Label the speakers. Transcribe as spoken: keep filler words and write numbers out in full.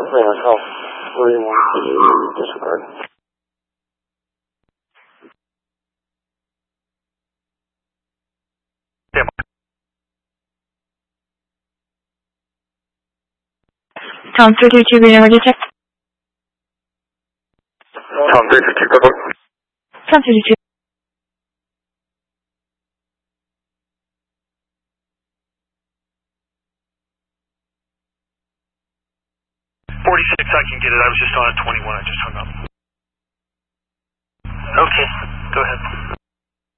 Speaker 1: Yeah, so, what do you want? Discard.
Speaker 2: Tom three two two, being emergency check.
Speaker 1: Tom three two two, go.
Speaker 2: Tom three two two.
Speaker 3: forty-six, I can get it. I was just on at twenty-one. I just hung up. Okay, go ahead.